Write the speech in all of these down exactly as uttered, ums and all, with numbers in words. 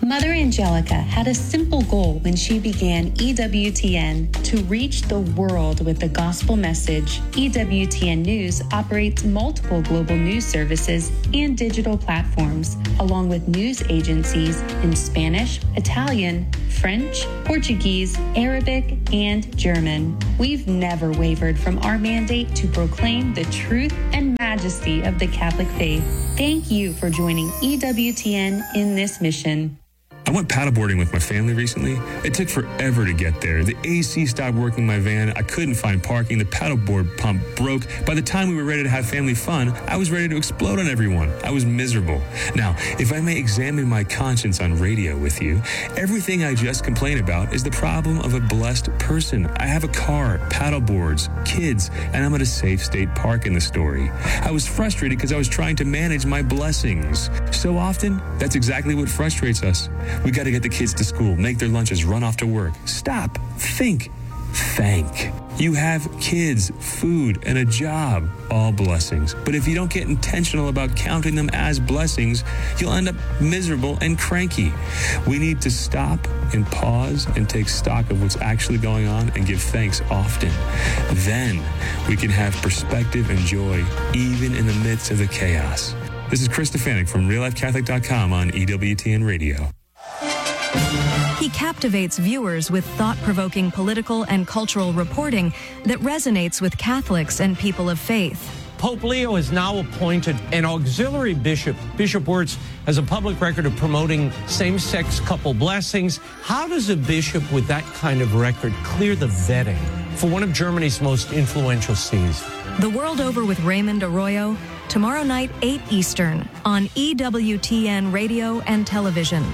Mother Angelica had a simple goal when she began E W T N: to reach the world with the gospel message. E W T N News operates multiple global news services and digital platforms, along with news agencies in Spanish, Italian, French, Portuguese, Arabic, and German. We've never wavered from our mandate to proclaim the truth and majesty of the Catholic faith. Thank you for joining E W T N in this mission. I went paddleboarding with my family recently. It took forever to get there. The A C stopped working in my van. I couldn't find parking. The paddleboard pump broke. By the time we were ready to have family fun, I was ready to explode on everyone. I was miserable. Now, if I may examine my conscience on radio with you, everything I just complained about is the problem of a blessed person. I have a car, paddleboards, kids, and I'm at a safe state park in the story. I was frustrated because I was trying to manage my blessings. So often, that's exactly what frustrates us. We got to get the kids to school, make their lunches, run off to work. Stop. Think. Thank. You have kids, food, and a job. All blessings. But if you don't get intentional about counting them as blessings, you'll end up miserable and cranky. We need to stop and pause and take stock of what's actually going on and give thanks often. Then we can have perspective and joy even in the midst of the chaos. This is Chris Stefanik from real life catholic dot com on E W T N Radio. He captivates viewers with thought-provoking political and cultural reporting that resonates with Catholics and people of faith. Pope Leo has now appointed an auxiliary bishop. Bishop Wirtz has a public record of promoting same-sex couple blessings. How does a bishop with that kind of record clear the vetting for one of Germany's most influential sees? The World Over with Raymond Arroyo, tomorrow night, eight Eastern, on E W T N Radio and Television.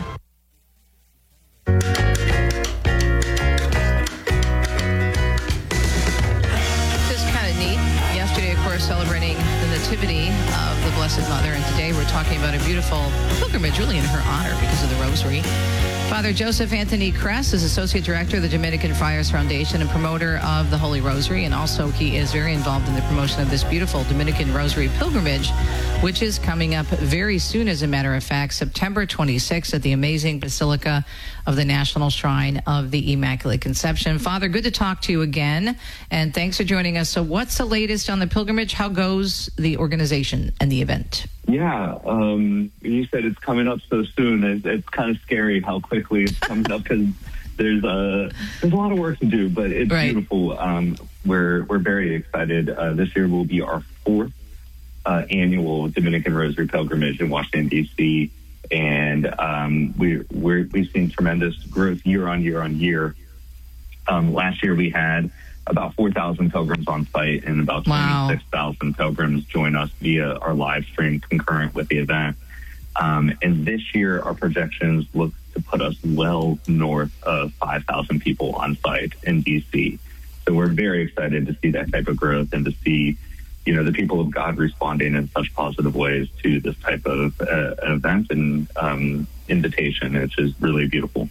Celebrating the Nativity of the Blessed Mother, and today we're talking about a beautiful pilgrimage really in her honor because of the Rosary. Father Joseph Anthony Kress is Associate Director of the Dominican Friars Foundation and promoter of the Holy Rosary, and also he is very involved in the promotion of this beautiful Dominican Rosary pilgrimage, which is coming up very soon, as a matter of fact, September twenty-sixth at the amazing Basilica of the National Shrine of the Immaculate Conception. Father, good to talk to you again, and thanks for joining us. So what's the latest on the pilgrimage? How goes the organization and the event? Yeah, um, you said it's coming up so soon. It's, it's kind of scary how quickly it's coming up because there's a there's a lot of work to do, but it's right. beautiful. Um, we're we're very excited. Uh, this year will be our fourth uh, annual Dominican Rosary pilgrimage in Washington D C, and um, we we're, we've seen tremendous growth year on year on year. Um, last year we had about four thousand pilgrims on site, and about twenty-six thousand wow. pilgrims join us via our live stream concurrent with the event. Um, and this year, our projections look to put us well north of five thousand people on site in D C. So we're very excited to see that type of growth and to see, you know, the people of God responding in such positive ways to this type of uh, event and um, invitation, which is really beautiful.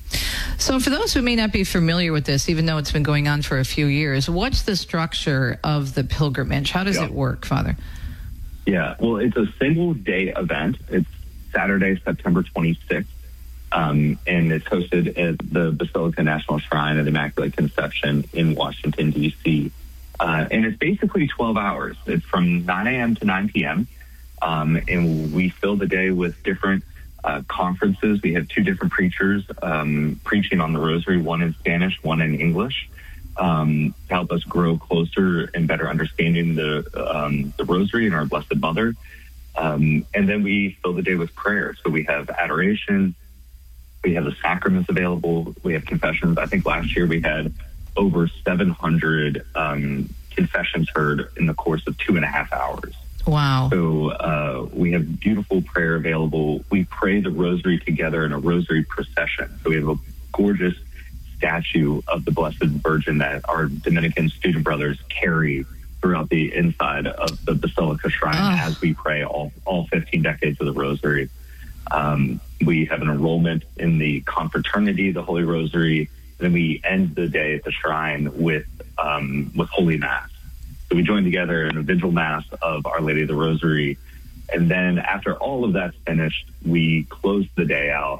So for those who may not be familiar with this, even though it's been going on for a few years, what's the structure of the pilgrimage? How does yeah. it work, Father? Yeah, well, it's a single-day event. It's Saturday, September twenty-sixth, um, and it's hosted at the Basilica National Shrine of the Immaculate Conception in Washington, D C. Uh, and it's basically twelve hours. It's from nine a.m. to nine p.m., um, and we fill the day with different Uh, conferences. We have two different preachers um, preaching on the Rosary, one in Spanish, one in English, um, to help us grow closer and better understanding the um, the Rosary and our Blessed Mother. Um, and then we fill the day with prayer. So we have adoration, we have the sacraments available, we have confessions. I think last year we had over seven hundred um, confessions heard in the course of two and a half hours. Wow. So uh, we have beautiful prayer available. We pray the Rosary together in a Rosary procession. So we have a gorgeous statue of the Blessed Virgin that our Dominican student brothers carry throughout the inside of the Basilica Shrine oh. as we pray all, all fifteen decades of the Rosary. Um, we have an enrollment in the Confraternity, the Holy Rosary, and then we end the day at the shrine with um, with Holy Mass. So we join together in a vigil mass of Our Lady of the Rosary. And then after all of that's finished, we close the day out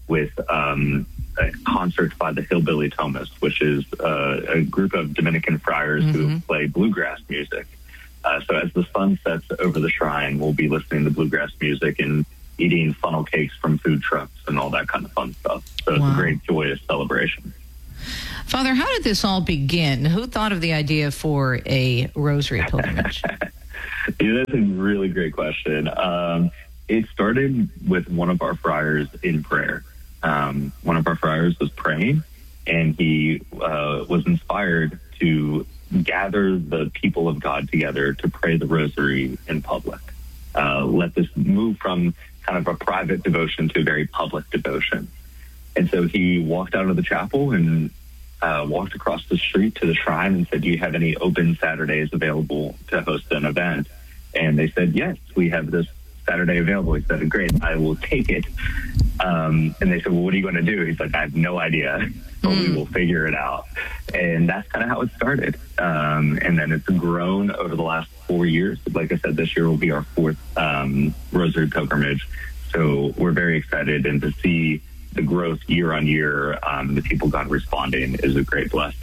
with um, a concert by the Hillbilly Thomists, which is uh, a group of Dominican friars mm-hmm. who play bluegrass music. Uh, so as the sun sets over the shrine, we'll be listening to bluegrass music and eating funnel cakes from food trucks and all that kind of fun stuff. So it's wow. a great, joyous celebration. Father, how did this all begin? Who thought of the idea for a rosary pilgrimage? Yeah, that's a really great question. Um, it started with one of our friars in prayer. Um, one of our friars was praying, and he uh, was inspired to gather the people of God together to pray the rosary in public. Uh, let this move from kind of a private devotion to a very public devotion. And so he walked out of the chapel and uh, walked across the street to the shrine and said, do you have any open Saturdays available to host an event? And they said, yes, we have this Saturday available. He said, great, I will take it. Um, and they said, well, what are you going to do? He's like, I have no idea, but mm. we will figure it out. And that's kind of how it started. Um, and then it's grown over the last four years. Like I said, this year will be our fourth um, Rosary pilgrimage. So we're very excited, and to see the growth year on year, um, the people God responding is a great blessing.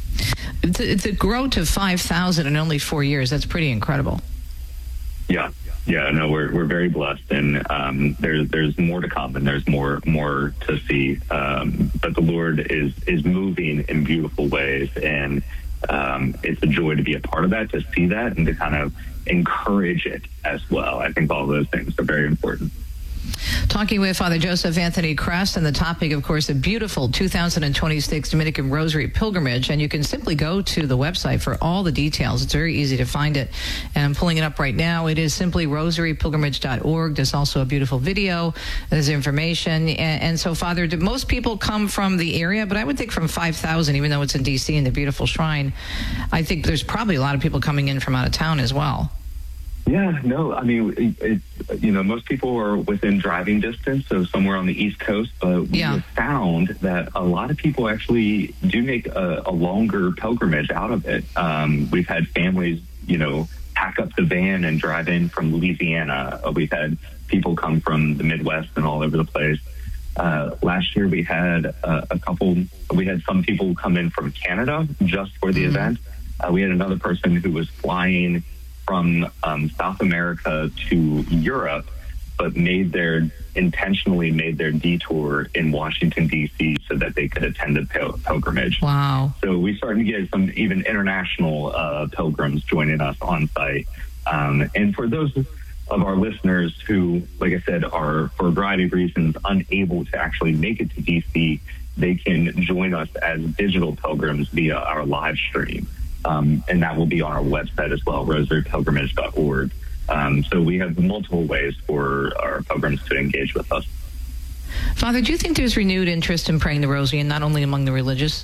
To, to grow to five thousand in only four years, that's pretty incredible. Yeah. Yeah, no, we're we're very blessed, and um, there's there's more to come, and there's more more to see. Um, but the Lord is is moving in beautiful ways, and um, it's a joy to be a part of that, to see that, and to kind of encourage it as well. I think all those things are very important. Talking with Father Joseph Anthony Kress, and the topic, of course, a beautiful two thousand twenty-six Dominican Rosary pilgrimage. And you can simply go to the website for all the details. It's very easy to find it. And I'm pulling it up right now. It is simply rosary pilgrimage dot org. There's also a beautiful video. There's information. And, and so, Father, do most people come from the area? But I would think from five thousand, even though it's in D C and the beautiful shrine, I think there's probably a lot of people coming in from out of town as well. Yeah, no, I mean, it's, you know, most people are within driving distance, so somewhere on the East Coast, but we yeah. have found that a lot of people actually do make a, a longer pilgrimage out of it. Um, we've had families, you know, pack up the van and drive in from Louisiana. We've had people come from the Midwest and all over the place. Uh, last year we had uh, a couple, we had some people come in from Canada just for the mm-hmm. event. Uh, we had another person who was flying from um, South America to Europe, but made their intentionally made their detour in Washington, D C so that they could attend the pil- pilgrimage. Wow. So we started to get some even international uh, pilgrims joining us on site. Um, and for those of our listeners who, like I said, are, for a variety of reasons, unable to actually make it to D C, they can join us as digital pilgrims via our live stream. Um, and that will be on our website as well, rosary pilgrimage dot org. Um, so we have multiple ways for our pilgrims to engage with us. Father, do you think there's renewed interest in praying the rosary, and not only among the religious?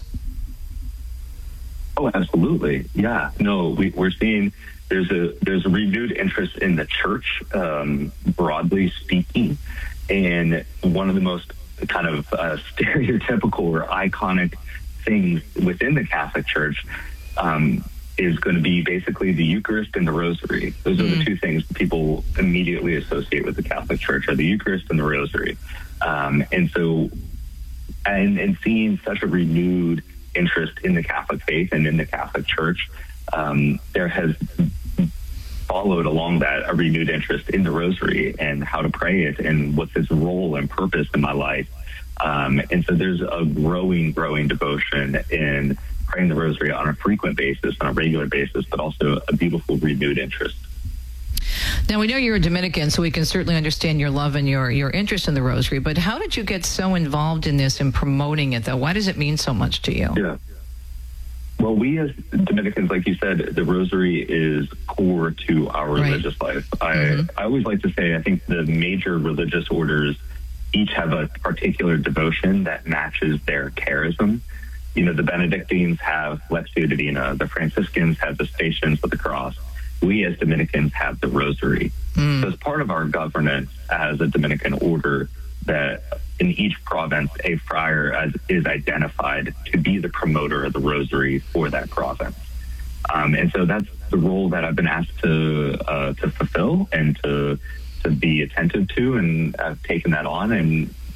Oh, absolutely. Yeah. No, we, we're seeing there's a there's a renewed interest in the church, um, broadly speaking. And one of the most kind of uh, stereotypical or iconic things within the Catholic Church Um, is going to be basically the Eucharist and the Rosary. Those mm. are the two things that people immediately associate with the Catholic Church, are the Eucharist and the Rosary. Um, and so, and, and seeing such a renewed interest in the Catholic faith and in the Catholic Church, um, there has followed along that a renewed interest in the Rosary and how to pray it and what's its role and purpose in my life. Um, and so there's a growing, growing devotion in praying the Rosary on a frequent basis, on a regular basis, but also a beautiful renewed interest. Now, we know you're a Dominican, so we can certainly understand your love and your, your interest in the Rosary, but how did you get so involved in this and promoting it, though? Why does it mean so much to you? Yeah. Well, we as Dominicans, like you said, the Rosary is core to our right. religious life. I, mm-hmm. I always like to say, I think the major religious orders each have a particular devotion that matches their charism. You know, the Benedictines have Lectio Divina, the Franciscans have the Stations of the Cross. We as Dominicans have the Rosary. Mm. So as part of our governance as a Dominican order, that in each province, a friar is identified to be the promoter of the Rosary for that province. Um, and so that's the role that I've been asked to uh, to fulfill and to to be attentive to, and I've taken that on, and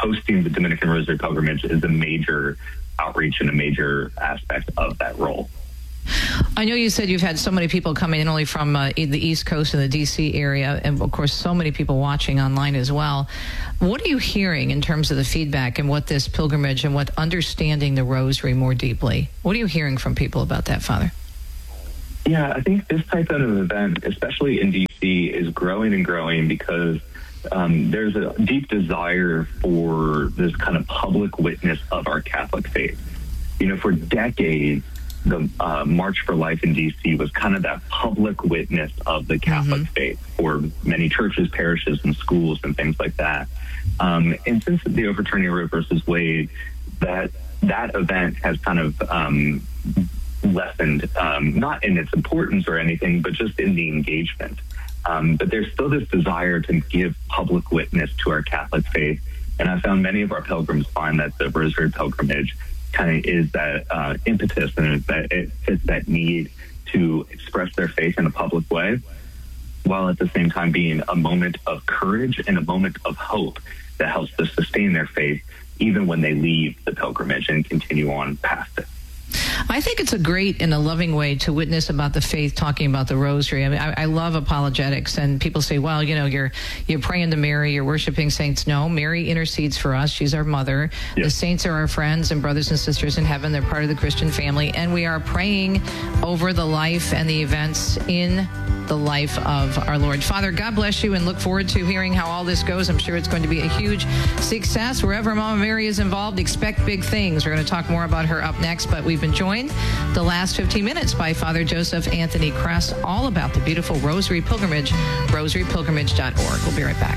hosting the Dominican Rosary Pilgrimage is a major outreach and a major aspect of that role. I know you said you've had so many people coming in only from uh, the East Coast and the D C area, and of course so many people watching online as well. What are you hearing in terms of the feedback and what this pilgrimage and what understanding the Rosary more deeply? What are you hearing from people about that, Father? Yeah, I think this type of event, especially in D C, is growing and growing because um, there's a deep desire for this kind of public witness of our Catholic faith. You know, for decades, the uh, March for Life in D C was kind of that public witness of the Catholic mm-hmm. faith for many churches, parishes, and schools and things like that. Um, and since the overturning of Roe versus Wade, that that event has kind of um, lessened, um, not in its importance or anything, but just in the engagement. Um, but there's still this desire to give public witness to our Catholic faith. And I found many of our pilgrims find that the Rosary Pilgrimage kind of is that uh, impetus, and that it fits that need to express their faith in a public way, while at the same time being a moment of courage and a moment of hope that helps to sustain their faith even when they leave the pilgrimage and continue on past it. I think it's a great and a loving way to witness about the faith, talking about the Rosary. I mean, I, I love apologetics, and people say, well, you know, you're you're praying to Mary, you're worshiping saints. No, Mary intercedes for us. She's our mother. Yes. The saints are our friends and brothers and sisters in heaven. They're part of the Christian family, and we are praying over the life and the events in the life of our Lord. Father, God bless you, and look forward to hearing how all this goes. I'm sure it's going to be a huge success. Wherever Mama Mary is involved, expect big things. We're going to talk more about her up next, but we've been joined the last fifteen minutes by Father Joseph Anthony Kress, all about the beautiful Rosary Pilgrimage, rosary pilgrimage dot org. We'll be right back.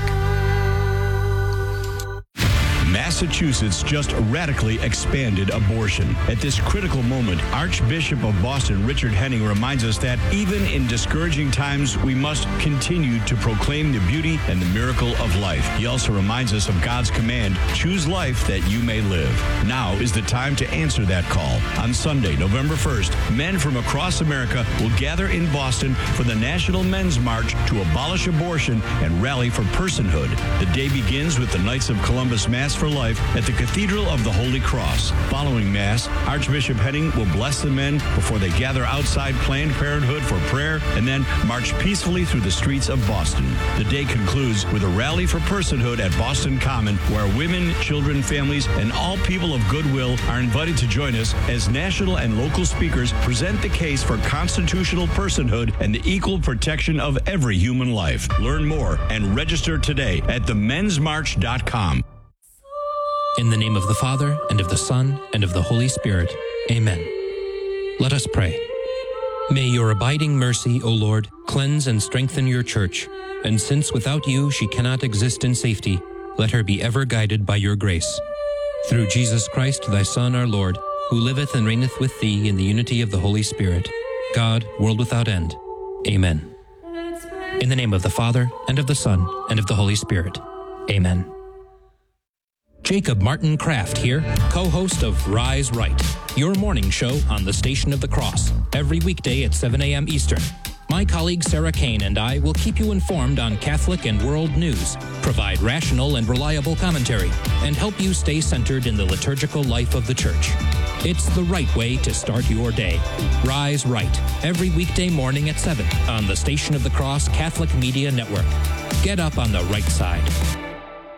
Massachusetts just radically expanded abortion. At this critical moment, Archbishop of Boston Richard Henning reminds us that even in discouraging times, we must continue to proclaim the beauty and the miracle of life. He also reminds us of God's command, choose life that you may live. Now is the time to answer that call. On Sunday, November first, men from across America will gather in Boston for the National Men's March to abolish abortion and rally for personhood. The day begins with the Knights of Columbus Mass for Life at the Cathedral of the Holy Cross. Following Mass, Archbishop Henning will bless the men before they gather outside Planned Parenthood for prayer and then march peacefully through the streets of Boston. The day concludes with a rally for personhood at Boston Common, where women, children, families, and all people of goodwill are invited to join us as national and local speakers present the case for constitutional personhood and the equal protection of every human life. Learn more and register today at the mens march dot com. In the name of the Father, and of the Son, and of the Holy Spirit. Amen. Let us pray. May your abiding mercy, O Lord, cleanse and strengthen your church, and since without you she cannot exist in safety, let her be ever guided by your grace. Through Jesus Christ, thy Son, our Lord, who liveth and reigneth with thee in the unity of the Holy Spirit, God, world without end. Amen. In the name of the Father, and of the Son, and of the Holy Spirit. Amen. Jacob Martin Kraft here, co-host of Rise Right, your morning show on the Station of the Cross, every weekday at seven a.m. Eastern. My colleague Sarah Kane and I will keep you informed on Catholic and world news, provide rational and reliable commentary, and help you stay centered in the liturgical life of the Church. It's the right way to start your day. Rise Right, every weekday morning at seven on the Station of the Cross Catholic Media Network. Get up on the right side.